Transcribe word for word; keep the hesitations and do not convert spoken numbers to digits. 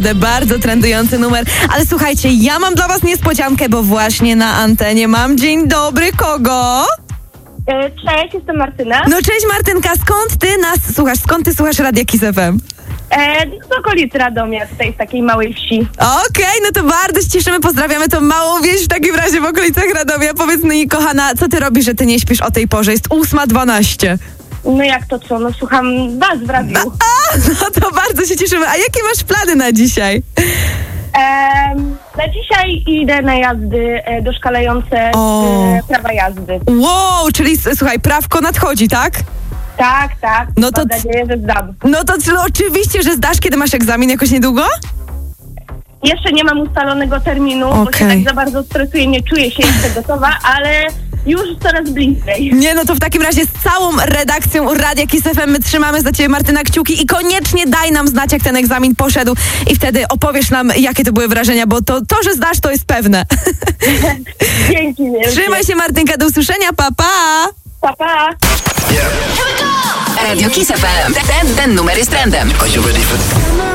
Bardzo trendujący numer. Ale słuchajcie, ja mam dla was niespodziankę, bo właśnie na antenie mam dzień dobry kogo? Cześć, jestem Martyna. No cześć Martynka, skąd ty nas słuchasz? Skąd ty słuchasz Radia Kiss F M? E, z okolic Radomia, tutaj z takiej małej wsi. Okej, okay, no to bardzo się cieszymy, pozdrawiamy tą małą wieś w takim razie w okolicach Radomia. Powiedz mi, kochana, co ty robisz, że ty nie śpisz o tej porze? Jest ósma dwanaście. No jak to co? No słucham was w radiu. A, no to bardzo się cieszymy. A jakie masz plany na dzisiaj? E, na dzisiaj idę na jazdy e, doszkalające e, prawa jazdy. Wow, czyli s- słuchaj, prawko nadchodzi, tak? Tak, tak. No to Mam nadzieję, że zdam. No to c- oczywiście, że zdasz, kiedy masz egzamin jakoś niedługo? Jeszcze nie mam ustalonego terminu, bo Okej. się tak za bardzo stresuję, nie czuję się jeszcze gotowa, ale już coraz bliżej. Nie, no to w takim razie z całą redakcją Radia Kiss F M my trzymamy za ciebie, Martyna, kciuki i koniecznie daj nam znać, jak ten egzamin poszedł i wtedy opowiesz nam, jakie to były wrażenia, bo to, to że zdasz, to jest pewne. Dzięki wielkie. Trzymaj się, Martynka, do usłyszenia, pa, pa! Pa, pa. Radio Kiss F M. Ten, ten numer jest trendem. Are you ready for